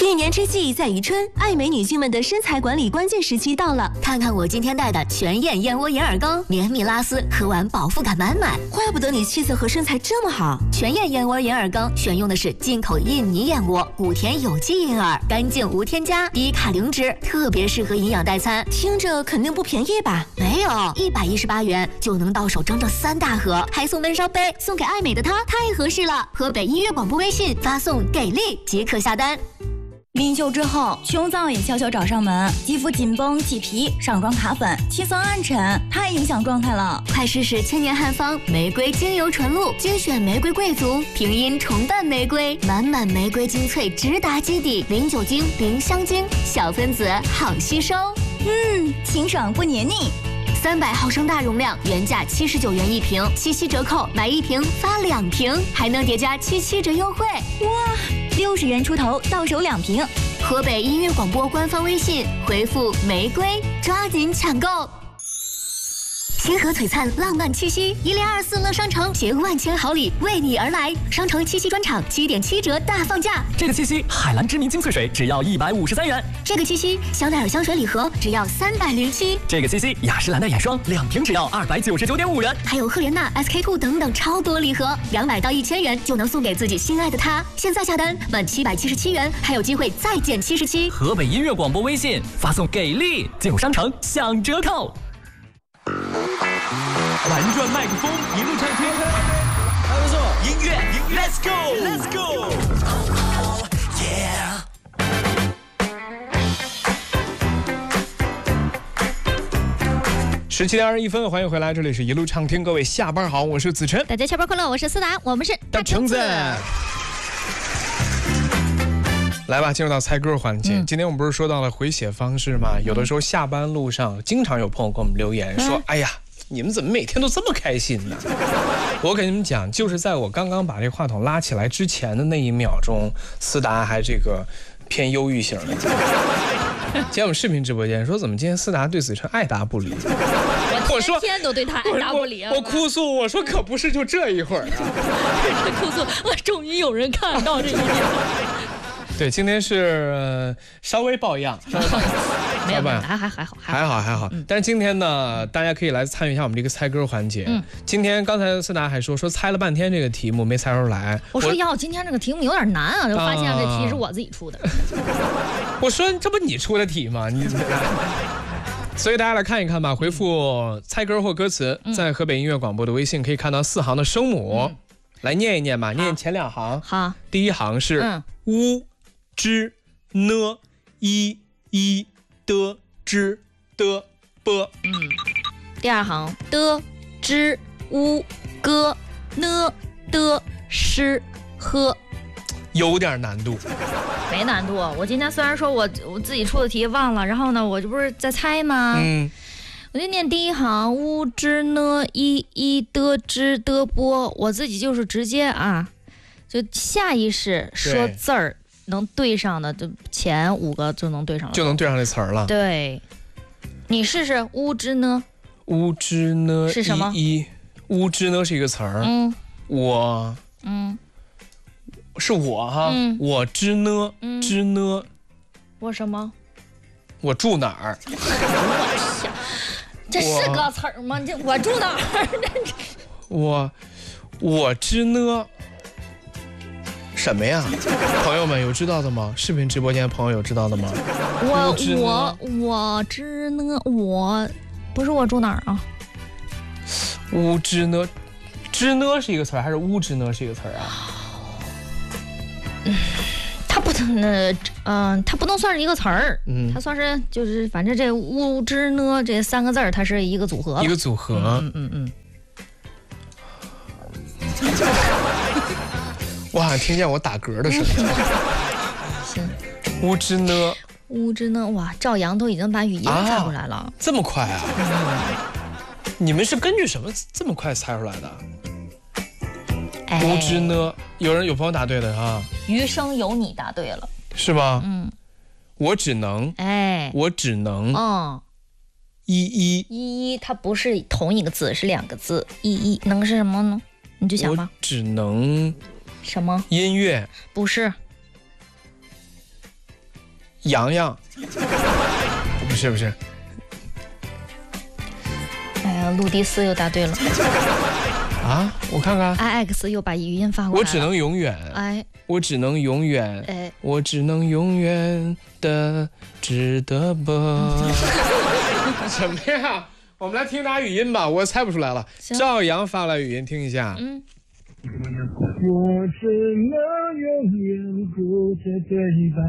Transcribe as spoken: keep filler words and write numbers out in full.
一年之计在于春，爱美女性们的身材管理关键时期到了。 看看我今天带的全燕燕窝眼耳膏，绵密拉丝，喝完饱腹感满满。 怪不得你气色和身材这么好。 全燕燕窝眼耳膏选用的是进口印尼燕窝，古田有机银耳，干净无添加，低卡零脂，特别适合营养代餐。 听着肯定不便宜吧？ 没有，一百一十八元就能到手整整三大盒，还送温烧杯，送给爱美的她太合适了。河北音乐广播微信发送给力即可下单。 临休之后，胸脏也悄悄找上门，肌肤紧绷起皮，上妆卡粉，气色暗沉，太影响状态了。 快试试千年汉方玫瑰精油纯露，精选玫瑰贵族，平阴重瓣玫瑰，满满玫瑰精粹直达基底，零酒精零香精，小分子好吸收。 嗯，清爽不黏腻。 三百毫升大容量，原价七十九元一瓶，七七折扣，买一瓶发两瓶，还能叠加七七折优惠。 哇，六十元出头到手两瓶。 河北音乐广播官方微信回复玫瑰，抓紧抢购。星河璀璨浪漫七夕，一零二四乐商城携万千好礼为你而来，商城七夕专场七点七折大放价。 这个七夕，海蓝之谜精粹水只要一百五十三元。 这个七夕，香奈儿香水礼盒只要三百零七。 这个七夕，雅诗兰黛眼霜两瓶只要二百九十九点五元。 还有赫莲娜、S K two 等等超多礼盒，两百到一千元就能送给自己心爱的他。现在下单满七百七十七元，还有机会再减七十七。 河北音乐广播微信发送给力，进入商城享折扣。 玩转麦克风，一路畅听。还不错，音乐，Let's go，Let's go， yeah。 十七点二十一分，欢迎回来，这里是一路畅听，各位下班好，我是子琛。 大家下班快乐，我是思达，我们是大橙子。来吧，进入到猜歌环节、嗯。今天我们不是说到了回血方式吗？有的时候下班路上，经常有朋友给我们留言说：“嗯、哎呀，你们怎么每天都这么开心呢？”我给你们讲，就是在我刚刚把这话筒拉起来之前的那一秒钟，思达还这个偏忧郁型的。今天我们视频直播间说，怎么今天思达对子琛爱答不理？ 我天天都对他爱答不理啊！ 我, 我, 我哭诉，我说可不是就这一会儿啊！ 哭诉，我终于有人看到这一点。 对，今天是、呃、稍微抱恙，稍微抱恙， 没有，还还还好， 还好还好。嗯、但是今天呢，大家可以来参与一下我们这个猜歌环节。嗯，今天刚才思达还说说猜了半天这个题目没猜出来。 我说呀，今天这个题目有点难啊，就发现这题是我自己出的。啊、 我说这不你出的题吗？你。所以大家来看一看吧，回复猜歌或歌词，嗯、在河北音乐广播的微信可以看到四行的声母，嗯、来念一念吧，念前两行。 好， 第一行是乌。嗯之呢一一的之的啵， 嗯，第二行的之乌歌呢的诗呵， 有点难度。 没难度，我今天虽然说我我自己出的题忘了，然后呢，我这不是在猜吗？嗯，我就念第一行乌之呢一一的之的啵，我自己就是直接啊，就下意识说字儿。能对上的，就前五个就能对上了， 就能对上这词儿了。 对，你试试乌之呢？ 乌之呢是什么？ 一乌之呢是一个词儿。嗯，我嗯是我哈，嗯、我之呢、嗯、之呢， 我什么？ 我住哪儿？ 我想，这是个词儿吗？这我住哪儿？ 我我之呢？什么呀？朋友们有知道的吗？视频直播间的朋友有知道的吗？ 我我我知呢，我不是我住哪儿啊？ 乌之呢，之呢是一个词儿还是乌之呢是一个词儿啊？ 嗯，它不能，嗯、呃，它不能算是一个词儿，嗯，它算是就是反正这乌之呢这三个字儿，它是一个组合， 一个组合， 嗯嗯嗯。 我好像听见我打嗝的声音。 行， 乌之呢？ 乌之呢？哇，赵阳都已经把语音发过来了，啊、 这么快啊、嗯？你们是根据什么这么快猜出来的？哎、乌之呢？有人有朋友答对了啊。 余生有你答对了， 是吗？嗯。我只能，哎，我只能，嗯，一一一一，它不是同一个字，是两个字，一一能是什么呢？你就想吧。 我只能。 什么？ 音乐？ 不是。 洋洋，不是不是。 哎呀，路迪斯又答对了。 啊，我看看 ，I X 又把语音发过来了。 我只能永远， 哎， 我只能永远， 哎， 我只能永远的值得吧。什么呀？我们来听他语音吧，我猜不出来了。赵阳发来语音，听一下。 嗯。 我只能永远不再对白，